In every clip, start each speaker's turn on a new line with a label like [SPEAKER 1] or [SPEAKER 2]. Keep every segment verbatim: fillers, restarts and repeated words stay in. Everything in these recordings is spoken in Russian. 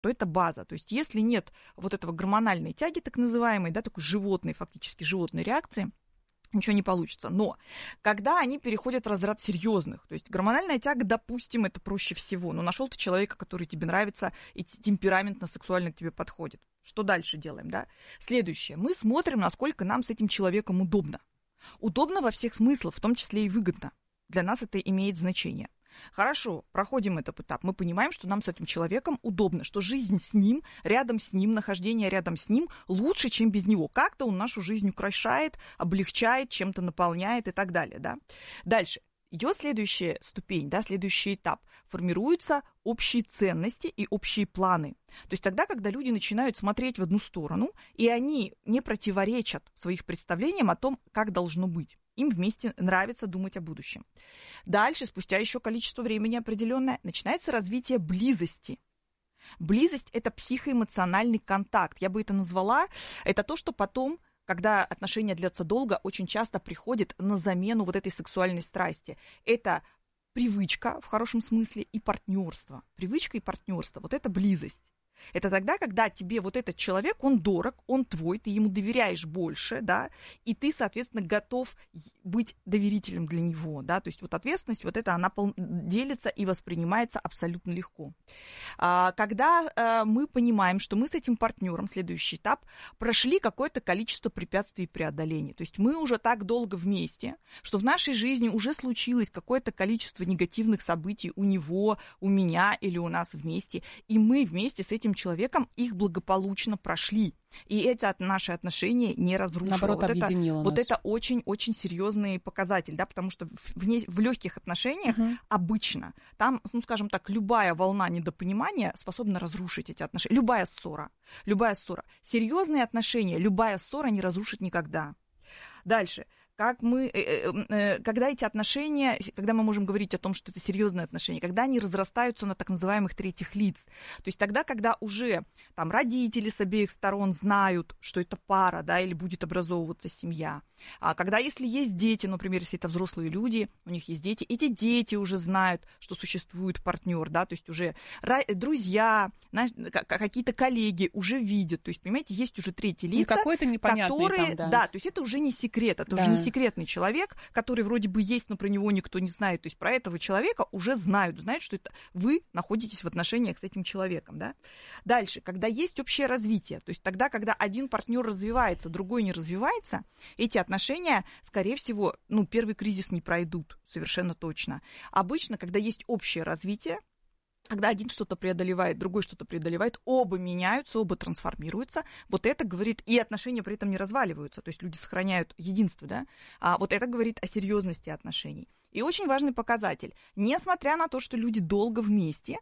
[SPEAKER 1] то это база. То есть если нет вот этого гормональной тяги, так называемой, да, такой животной, фактически животной реакции, ничего не получится. Но когда они переходят в разряд серьезных, то есть гормональная тяга, допустим, это проще всего. Но нашел ты человека, который тебе нравится и темпераментно, сексуально к тебе подходит. Что дальше делаем, да? Следующее. Мы смотрим, насколько нам с этим человеком удобно. Удобно во всех смыслах, в том числе и выгодно. Для нас это имеет значение. Хорошо, проходим этот этап. Мы понимаем, что нам с этим человеком удобно, что жизнь с ним, рядом с ним, нахождение рядом с ним лучше, чем без него. Как-то он нашу жизнь украшает, облегчает, чем-то наполняет и так далее. Да? Дальше. Идет следующая ступень, да, следующий этап. Формируются общие ценности и общие планы. То есть тогда, когда люди начинают смотреть в одну сторону, и они не противоречат своих представлениям о том, как должно быть. Им вместе нравится думать о будущем. Дальше, спустя еще количество времени определенное, начинается развитие близости. Близость – это психоэмоциональный контакт. Я бы это назвала. Это то, что потом, когда отношения длятся долго, очень часто приходит на замену вот этой сексуальной страсти. Это привычка в хорошем смысле и партнерство. Привычка и партнерство. Вот это близость. Это тогда, когда тебе вот этот человек, он дорог, он твой, ты ему доверяешь больше, да, и ты, соответственно, готов быть доверителем для него, да, то есть вот ответственность, вот эта, она пол... делится и воспринимается абсолютно легко. А, когда а, мы понимаем, что мы с этим партнером, следующий этап, прошли какое-то количество препятствий и преодолений, то есть мы уже так долго вместе, что в нашей жизни уже случилось какое-то количество негативных событий у него, у меня или у нас вместе, и мы вместе с этим человеком их благополучно прошли. И это наши отношения не разрушило.
[SPEAKER 2] Наоборот,
[SPEAKER 1] вот
[SPEAKER 2] объединило
[SPEAKER 1] это,
[SPEAKER 2] нас.
[SPEAKER 1] Вот это очень-очень серьезный показатель, да, потому что в, в, в легких отношениях uh-huh. обычно там, ну, скажем так, любая волна недопонимания способна разрушить эти отношения. Любая ссора. Любая ссора. Серьезные отношения любая ссора не разрушит никогда. Дальше. Как мы, когда эти отношения, когда мы можем говорить о том, что это серьезные отношения, когда они разрастаются на так называемых третьих лиц. То есть тогда, когда уже там родители с обеих сторон знают, что это пара, да, или будет образовываться семья. А когда, если есть дети, например, если это взрослые люди, у них есть дети, эти дети уже знают, что существует партнер, да, то есть уже друзья, знаешь, какие-то коллеги уже видят. То есть, понимаете, есть уже третьи лица,
[SPEAKER 2] какой-то непонятный
[SPEAKER 1] которые,
[SPEAKER 2] там, да.
[SPEAKER 1] да, то есть это уже не секрет, это да. уже не секретный человек, который вроде бы есть, но про него никто не знает. То есть про этого человека уже знают, знают, что это вы находитесь в отношениях с этим человеком. Да? Дальше, когда есть общее развитие, то есть тогда, когда один партнер развивается, другой не развивается, эти отношения, скорее всего, ну, первый кризис не пройдут, совершенно точно. Обычно, когда есть общее развитие, когда один что-то преодолевает, другой что-то преодолевает, оба меняются, оба трансформируются. Вот это говорит, и отношения при этом не разваливаются, то есть люди сохраняют единство, да. А вот это говорит о серьезности отношений. И очень важный показатель. Несмотря на то, что люди долго вместе,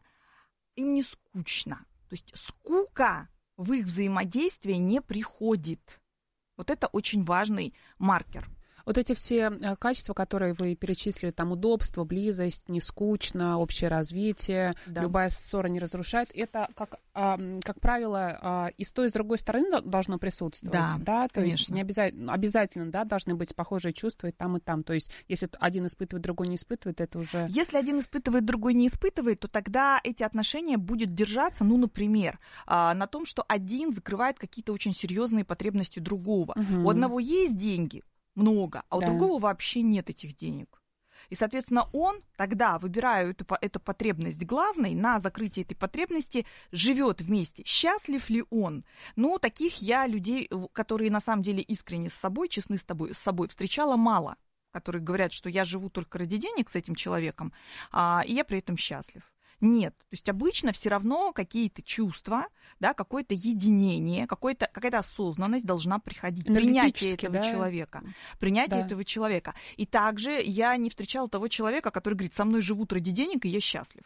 [SPEAKER 1] им не скучно. То есть скука в их взаимодействии не приходит. Вот это очень важный маркер.
[SPEAKER 2] Вот эти все качества, которые вы перечислили, там удобство, близость, не скучно, общее развитие, да. любая ссора не разрушает, это, как, как правило, и с той, и с другой стороны должно присутствовать.
[SPEAKER 1] Да,
[SPEAKER 2] да? То
[SPEAKER 1] конечно.
[SPEAKER 2] есть не обязательно, обязательно да, должны быть похожие чувства и там, и там. То есть если один испытывает, другой не испытывает, это уже...
[SPEAKER 1] Если один испытывает, другой не испытывает, то тогда эти отношения будут держаться, ну, например, на том, что один закрывает какие-то очень серьезные потребности другого. Угу. У одного есть деньги, много, а у да. другого вообще нет этих денег. И, соответственно, он тогда, выбирая эту, эту потребность главной, на закрытие этой потребности живет вместе. Счастлив ли он? Ну, таких я людей, которые на самом деле искренне с собой, честны с, тобой, с собой, встречала мало, которые говорят, что я живу только ради денег с этим человеком, а, и я при этом счастлив. Нет, то есть обычно все равно какие-то чувства, да, какое-то единение, какое-то, какая-то осознанность должна приходить. Принятие этого да? человека. Принятие да. этого человека. И также я не встречала того человека, который говорит, со мной живут ради денег, и я счастлив.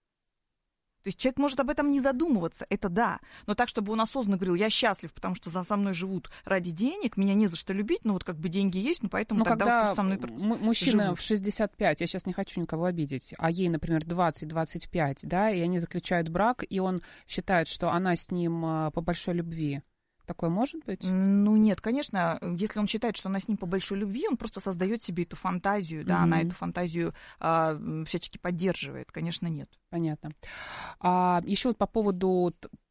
[SPEAKER 1] То есть человек может об этом не задумываться, это да, но так, чтобы он осознанно говорил, я счастлив, потому что со мной живут ради денег, меня не за что любить, но вот как бы деньги есть, ну поэтому
[SPEAKER 2] но
[SPEAKER 1] тогда
[SPEAKER 2] когда
[SPEAKER 1] вот со мной
[SPEAKER 2] мужчина
[SPEAKER 1] живут.
[SPEAKER 2] В шестьдесят пять, я сейчас не хочу никого обидеть, а ей, например, двадцать-двадцать пять, да, и они заключают брак, и он считает, что она с ним по большой любви. Такое может быть?
[SPEAKER 1] Ну нет, конечно, если он считает, что она с ним по большой любви, он просто создает себе эту фантазию, да, mm-hmm. она эту фантазию а, всячески поддерживает, конечно, нет.
[SPEAKER 2] Понятно. А, еще вот по поводу